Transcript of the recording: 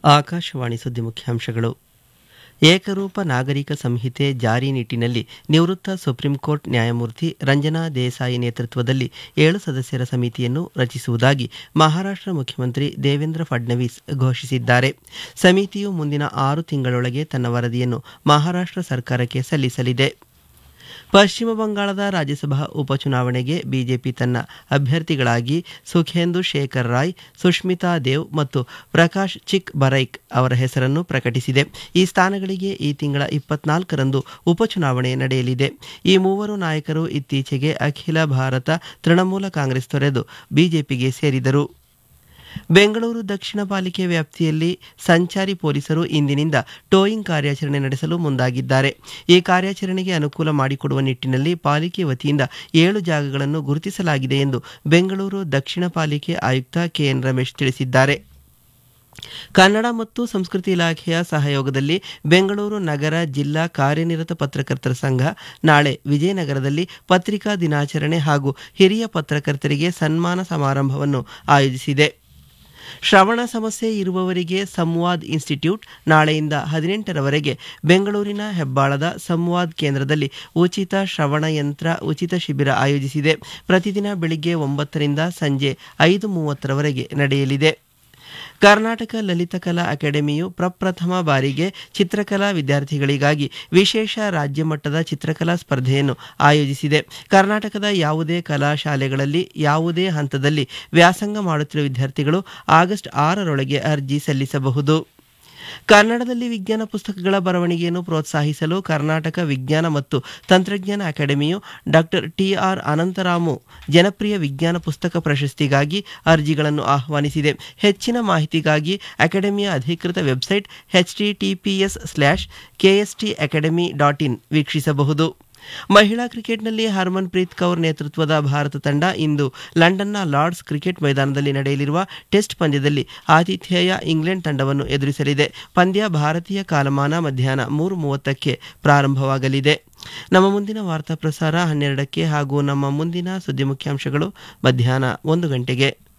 ಆಕಾಶವಾಣಿ ಸುದ್ದಿ ಮುಖ್ಯಾಂಶಗಳು. ಏಕರೂಪ ನಾಗರಿಕ ಸಂಹಿತೆ ಜಾರಿ ನಿಟ್ಟಿನಲ್ಲಿ ನಿವೃತ್ತ ಸುಪ್ರೀಂಕೋರ್ಟ್ ನ್ಯಾಯಮೂರ್ತಿ ರಂಜನಾ ದೇಸಾಯಿ ನೇತೃತ್ವದಲ್ಲಿ 7 ಸದಸ್ಯರ ಸಮಿತಿಯನ್ನು ರಚಿಸುವುದಾಗಿ ಮಹಾರಾಷ್ಟ್ರ ಮುಖ್ಯಮಂತ್ರಿ ದೇವೇಂದ್ರ ಫಡ್ನವೀಸ್ ಘೋಷಿಸಿದ್ದಾರೆ. ಸಮಿತಿಯು ಮುಂದಿನ 6 ತಿಂಗಳೊಳಗೆ ತನ್ನ ವರದಿಯನ್ನು ಮಹಾರಾಷ್ಟ್ರ ಸರ್ಕಾರಕ್ಕೆ ಸಲ್ಲಿಸಲಿದೆ. ಪಶ್ಚಿಮ ಬಂಗಾಳದ ರಾಜ್ಯಸಭಾ ಉಪಚುನಾವಣೆಗೆ ಬಿಜೆಪಿ ತನ್ನ ಅಭ್ಯರ್ಥಿಗಳಾಗಿ ಸುಖೇಂದು ಶೇಖರ್ ರಾಯ್, ಸುಷ್ಮಿತಾ ದೇವ್ ಮತ್ತು ಪ್ರಕಾಶ್ ಚಿಕ್ ಬರೈಕ್ ಅವರ ಹೆಸರನ್ನು ಪ್ರಕಟಿಸಿದೆ. ಈ ಸ್ಥಾನಗಳಿಗೆ ಈ ತಿಂಗಳ 24ರಂದು ಉಪಚುನಾವಣೆ ನಡೆಯಲಿದೆ. ಈ ಮೂವರು ನಾಯಕರು ಇತ್ತೀಚೆಗೆ ಅಖಿಲ ಭಾರತ ತೃಣಮೂಲ ಕಾಂಗ್ರೆಸ್ ತೊರೆದು ಬಿಜೆಪಿಗೆ ಸೇರಿದರು. ಬೆಂಗಳೂರು ದಕ್ಷಿಣ ಪಾಲಿಕೆ ವ್ಯಾಪ್ತಿಯಲ್ಲಿ ಸಂಚಾರಿ ಪೊಲೀಸರು ಇಂದಿನಿಂದ ಟೋಯಿಂಗ್ ಕಾರ್ಯಾಚರಣೆ ನಡೆಸಲು ಮುಂದಾಗಿದ್ದಾರೆ. ಈ ಕಾರ್ಯಾಚರಣೆಗೆ ಅನುಕೂಲ ಮಾಡಿಕೊಡುವ ನಿಟ್ಟಿನಲ್ಲಿ ಪಾಲಿಕೆ ವತಿಯಿಂದ 7 ಜಾಗಗಳನ್ನು ಗುರುತಿಸಲಾಗಿದೆ ಎಂದು ಬೆಂಗಳೂರು ದಕ್ಷಿಣ ಪಾಲಿಕೆ ಆಯುಕ್ತ ಕೆಎನ್ ರಮೇಶ್ ತಿಳಿಸಿದ್ದಾರೆ. ಕನ್ನಡ ಮತ್ತು ಸಂಸ್ಕೃತಿ ಇಲಾಖೆಯ ಸಹಯೋಗದಲ್ಲಿ ಬೆಂಗಳೂರು ನಗರ ಜಿಲ್ಲಾ ಕಾರ್ಯನಿರತ ಪತ್ರಕರ್ತರ ಸಂಘ ನಾಳೆ ವಿಜಯನಗರದಲ್ಲಿ ಪತ್ರಿಕಾ ದಿನಾಚರಣೆ ಹಾಗೂ ಹಿರಿಯ ಪತ್ರಕರ್ತರಿಗೆ ಸನ್ಮಾನ ಸಮಾರಂಭವನ್ನು ಆಯೋಜಿಸಿದೆ. ಶ್ರವಣ ಸಮಸ್ಯೆ ಇರುವವರಿಗೆ ಸಂವಾದ್ ಇನ್ಸ್ಟಿಟ್ಯೂಟ್ ನಾಳೆಯಿಂದ 18ರವರೆಗೆ ಬೆಂಗಳೂರಿನ ಹೆಬ್ಬಾಳದ ಸಂವಾದ್ ಕೇಂದ್ರದಲ್ಲಿ ಉಚಿತ ಶ್ರವಣ ಯಂತ್ರ ಉಚಿತ ಶಿಬಿರ ಆಯೋಜಿಸಿದೆ. ಪ್ರತಿದಿನ ಬೆಳಿಗ್ಗೆ 9ರಿಂದ ಸಂಜೆ 5:30ರವರೆಗೆ ನಡೆಯಲಿದೆ. ಕರ್ನಾಟಕ ಲಲಿತಕಲಾ ಅಕಾಡೆಮಿಯು ಪ್ರಪ್ರಥಮ ಬಾರಿಗೆ ಚಿತ್ರಕಲಾ ವಿದ್ಯಾರ್ಥಿಗಳಿಗಾಗಿ ವಿಶೇಷ ರಾಜ್ಯ ಮಟ್ಟದ ಚಿತ್ರಕಲಾ ಸ್ಪರ್ಧೆಯನ್ನು ಆಯೋಜಿಸಿದೆ. ಕರ್ನಾಟಕದ ಯಾವುದೇ ಕಲಾ ಶಾಲೆಗಳಲ್ಲಿ ಯಾವುದೇ ಹಂತದಲ್ಲಿ ವ್ಯಾಸಂಗ ಮಾಡುತ್ತಿರುವ ವಿದ್ಯಾರ್ಥಿಗಳು ಆಗಸ್ಟ್ 6ರೊಳಗೆ ಅರ್ಜಿ ಸಲ್ಲಿಸಬಹುದು. ಕನ್ನಡದಲ್ಲಿ ವಿಜ್ಞಾನ ಪುಸ್ತಕಗಳ ಬರವಣಿಗೆಯನ್ನು ಪ್ರೋತ್ಸಾಹಿಸಲು ಕರ್ನಾಟಕ ವಿಜ್ಞಾನ ಮತ್ತು ತಂತ್ರಜ್ಞಾನ ಅಕಾಡೆಮಿಯು ಡಾಕ್ಟರ್ ಟಿ.ಆರ್. ಅನಂತರಾಮು ಜನಪ್ರಿಯ ವಿಜ್ಞಾನ ಪುಸ್ತಕ ಪ್ರಶಸ್ತಿಗಾಗಿ ಅರ್ಜಿಗಳನ್ನು ಆಹ್ವಾನಿಸಿದೆ. ಹೆಚ್ಚಿನ ಮಾಹಿತಿಗಾಗಿ ಅಕಾಡೆಮಿಯ ಅಧಿಕೃತ ವೆಬ್ಸೈಟ್ https:/kstacademy.in ವೀಕ್ಷಿಸಬಹುದು. ಮಹಿಳಾ ಕ್ರಿಕೆಟ್ನಲ್ಲಿ ಹರ್ಮನ್ ಪ್ರೀತ್ ಕೌರ್ ನೇತೃತ್ವದ ಭಾರತ ತಂಡ ಇಂದು ಲಂಡನ್ನ ಲಾರ್ಡ್ಸ್ ಕ್ರಿಕೆಟ್ ಮೈದಾನದಲ್ಲಿ ನಡೆಯಲಿರುವ ಟೆಸ್ಟ್ ಪಂದ್ಯದಲ್ಲಿ ಆತಿಥೇಯ ಇಂಗ್ಲೆಂಡ್ ತಂಡವನ್ನು ಎದುರಿಸಲಿದೆ. ಪಂದ್ಯ ಭಾರತೀಯ ಕಾಲಮಾನ ಮಧ್ಯಾಹ್ನ 3:30ಕ್ಕೆ ಪ್ರಾರಂಭವಾಗಲಿದೆ. ನಮ್ಮ ಮುಂದಿನ ವಾರ್ತಾ ಪ್ರಸಾರ 12ಕ್ಕೆ ಹಾಗೂ ನಮ್ಮ ಮುಂದಿನ ಸುದ್ದಿ ಮುಖ್ಯಾಂಶಗಳು ಮಧ್ಯಾಹ್ನ 1 ಗಂಟೆಗೆ.